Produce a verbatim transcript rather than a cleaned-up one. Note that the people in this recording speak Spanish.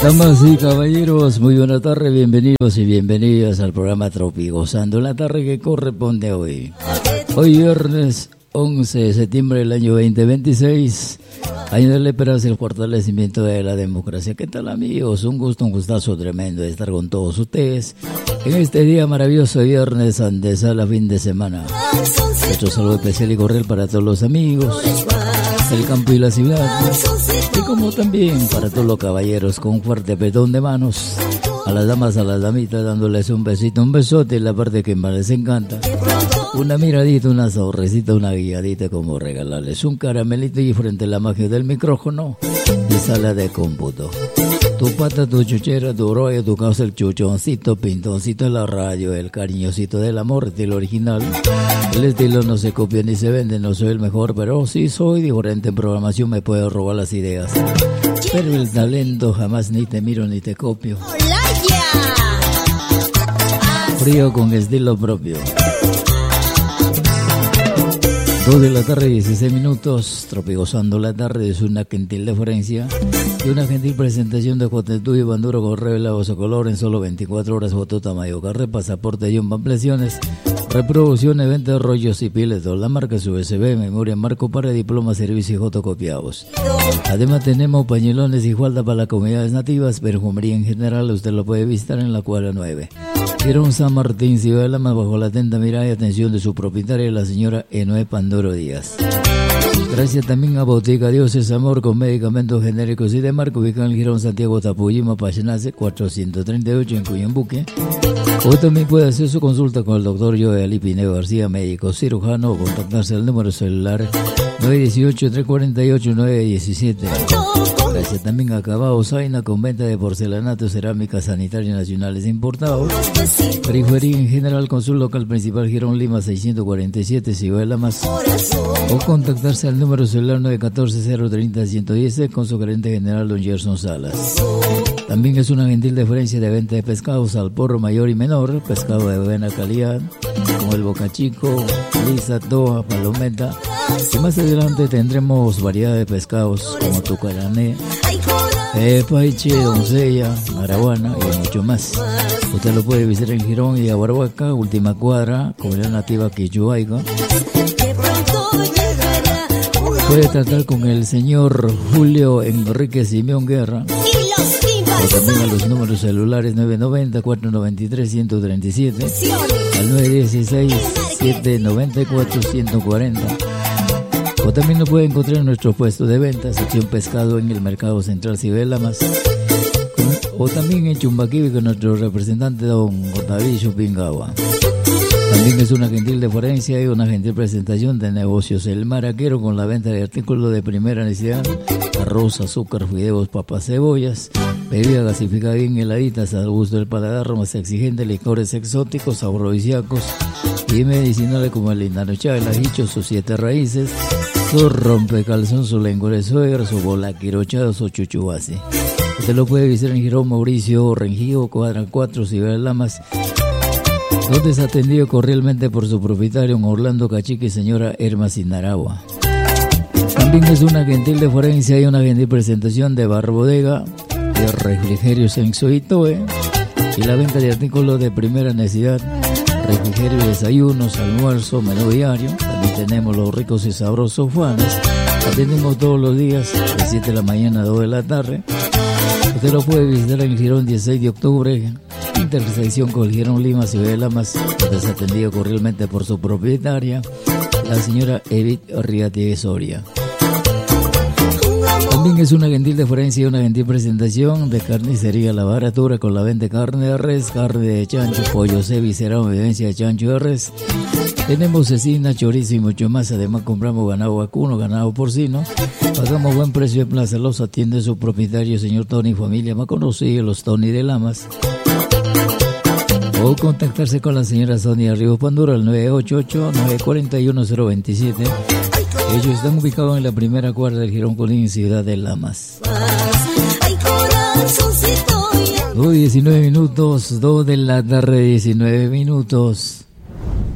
Damas y caballeros, muy buena tarde, bienvenidos y bienvenidas al programa Tropigozando la tarde que corresponde hoy. Hoy viernes once de septiembre del año veinte veintiséis, año de la esperanza y el fortalecimiento de la democracia. ¿Qué tal, amigos? Un gusto, un gustazo tremendo de estar con todos ustedes en este día maravilloso, viernes antesala fin de semana. Nuestro saludo especial y cordial para todos los amigos del campo y la ciudad, y como también para todos los caballeros con un fuerte apretón de manos, a las damas, a las damitas, dándoles un besito, un besote, la parte que más les encanta, una miradita, una sonrisita, una guiadita, como regalarles un caramelito, y frente a la magia del micrófono y sala de cómputo. Tu pata, tu chuchera, tu rollo, tu causa, el chuchoncito, pintoncito de la radio, el cariñosito del amor, estilo original. El estilo no se copia ni se vende, no soy el mejor, pero sí soy diferente en programación, me puedo robar las ideas. Pero el talento jamás ni te miro ni te copio. Frío con estilo propio. Dos de la tarde, dieciséis minutos, Tropigozando la tarde, es una gentil deferencia y una gentil presentación de Juventud y Banduro Correo y Voz Color en solo veinticuatro horas, foto tamaño carre, pasaporte y un ampliaciones, reproducción, eventos, rollos y pieles, toda la marca, su U S B, memoria, marco para diplomas, servicios y fotocopiados. Además tenemos pañuelones y falda para las comunidades nativas, perfumería en general, usted lo puede visitar en la cuadra nueve. Girón San Martín, Ciudad de Lamas, bajo la atenta mirada y atención de su propietaria, la señora Enoe Pandoro Díaz. Gracias también a Botica Dios es Amor, con medicamentos genéricos y de marca, ubicado en el Girón Santiago Tapuyima, Pachanace, cuatrocientos treinta y ocho en Cuyambuque. O también puede hacer su consulta con el doctor Joel Pineo García, médico cirujano, o contactarse al número celular nueve uno ocho, tres cuatro ocho, nueve uno siete. Gracias también a Cabao Zaina, con venta de porcelanato, cerámica, sanitarios nacionales importados. Periferia en general, con su local principal, Girón Lima seiscientos cuarenta y siete, Ciudad de Lamas. O contactarse al número celular nueve uno cuatro, cero tres cero, uno uno cero con su gerente general, don Gerson Salas. También es una gentil deferencia de venta de pescados al porro mayor y menor, pescado de buena calidad, como el bocachico, lisa, toa, palometa. Y más adelante tendremos variedad de pescados como tucarané, eh, paiche, doncella, maraguana y mucho más. Usted lo puede visitar en Girón y Aguarhuaca, última cuadra, comunidad nativa Quichuaica. Puede tratar con el señor Julio Enrique Simeón Guerra. O también a los números celulares nueve nueve cero, cuatro nueve tres, uno tres siete, al nueve uno seis, siete nueve cuatro, uno cuatro cero. O también lo puede encontrar en nuestro puesto de venta, sección pescado en el Mercado Central Ciudad de Lamas. O también en Chumbaquibi con nuestro representante don Otavillo Pingawa. También es una gentil deferencia y una gentil presentación de negocios El Maraquero, con la venta de artículos de primera necesidad: arroz, azúcar, fideos, papas, cebollas, bebida gasificada bien heladitas al gusto del paladar, más exigente, licores exóticos, afrodisíacos y medicinales como el inarochá, el ajicho, sus siete raíces, su rompecalzón, su lengua de suegra, su bola quirochado, su chuchuasi. Usted lo puede visitar en Girón Mauricio Rengío, cuadra cuatro, Ciudad de Lamas, donde es atendido cordialmente por su propietario, Orlando Cachique y señora Herma Sinaragua. También es una gentil deferencia y una gentil presentación de Bar Bodega, de refrigerios en Soitoe, y la venta de artículos de primera necesidad, refrigerio, desayunos, almuerzo, menú diario. También tenemos los ricos y sabrosos Juanes. Atendemos todos los días de siete de la mañana a dos de la tarde. Usted lo puede visitar en el Girón dieciséis de octubre, intersección con el Girón Lima, Ciudad de Lamas, donde es atendido cordialmente por su propietaria, la señora Edith Riati Soria. También es una gentil deferencia y una gentil presentación de Carnicería La Baratura, con la venta de carne de res, carne de chancho, pollo, ceviche, cerado, evidencia de chancho de res. Tenemos cecina, chorizo y mucho más. Además compramos ganado vacuno, ganado porcino. Pagamos buen precio en Plaza Los, atiende su propietario, señor Tony, familia más conocido, los Tony de Lamas. O contactarse con la señora Sonia Ríos Pandura al nueve ocho ocho, nueve cuatro uno, cero dos siete. Ellos están ubicados en la primera cuadra del Girón Colín, Ciudad de Lamas. Hoy diecinueve minutos, dos de la tarde, diecinueve minutos.